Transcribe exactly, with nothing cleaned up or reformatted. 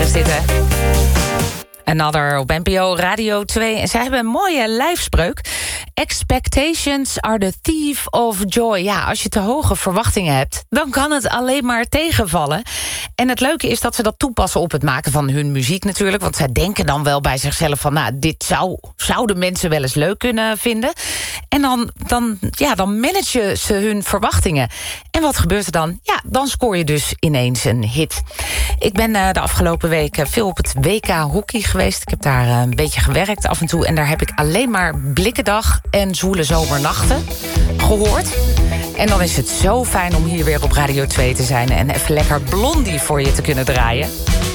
is dit, hè? Another op N P O Radio twee. En zij hebben een mooie lijfspreuk. Expectations are the thief of joy. Ja, als je te hoge verwachtingen hebt, dan kan het alleen maar tegenvallen. En het leuke is dat ze dat toepassen op het maken van hun muziek natuurlijk. Want zij denken dan wel bij zichzelf van, nou, dit zou, zouden mensen wel eens leuk kunnen vinden. En dan, dan, ja, dan managen ze hun verwachtingen. En wat gebeurt er dan? Ja, dan scoor je dus ineens een hit. Ik ben uh, de afgelopen weken veel op het W K hockey geweest. Ik heb daar uh, een beetje gewerkt af en toe. En daar heb ik alleen maar Blikkendag en Zwoele Zomernachten gehoord. En dan is het zo fijn om hier weer op Radio twee te zijn en even lekker Blondie voor je te kunnen draaien.